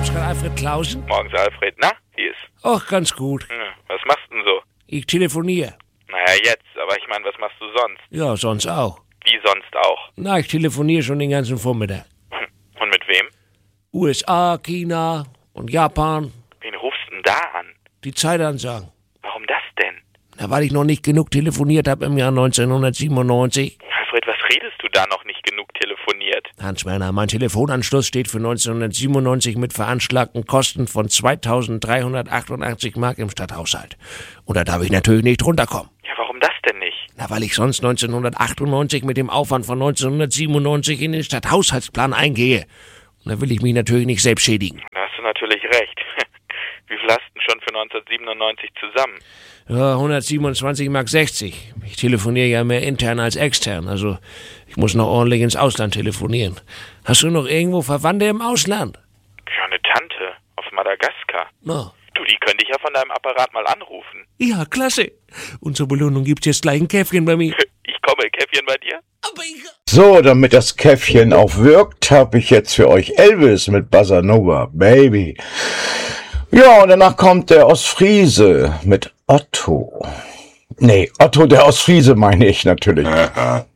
Oskar Alfred Clausen? Morgens, Alfred. Na, wie ist? Och, ganz gut. Was machst du denn so? Ich telefoniere. Naja, jetzt. Aber ich meine, was machst du sonst? Ja, sonst auch. Wie sonst auch? Na, ich telefoniere schon den ganzen Vormittag. Und mit wem? USA, China und Japan. Wen rufst du denn da an? Die Zeitansagen. Warum das denn? Na, weil ich noch nicht genug telefoniert habe im Jahr 1997. Alfred, was redest du da noch nicht genug telefoniert? Hans Werner, mein Telefonanschluss steht für 1997 mit veranschlagten Kosten von 2.388 Mark im Stadthaushalt. Und da darf ich natürlich nicht runterkommen. Ja, warum das denn nicht? Na, weil ich sonst 1998 mit dem Aufwand von 1997 in den Stadthaushaltsplan eingehe. Und da will ich mich natürlich nicht selbst schädigen. Da hast du natürlich recht. Wie viel hast du denn schon für 1997 zusammen? Ja, 127 Mark 60. Ich telefoniere ja mehr intern als extern, also ich muss noch ordentlich ins Ausland telefonieren. Hast du noch irgendwo Verwandte im Ausland? Ja, eine Tante auf Madagaskar. Na. Du, die könnte ich ja von deinem Apparat mal anrufen. Ja, klasse. Und zur Belohnung gibt's jetzt gleich ein Käffchen bei mir. Ich komme, Käffchen bei dir? Aber ich... So, damit das Käffchen auch wirkt, habe ich jetzt für euch Elvis mit Bossa Nova, Baby. Ja, und danach kommt der Ostfriese mit Otto. Nee, Otto der Ostfriese meine ich natürlich.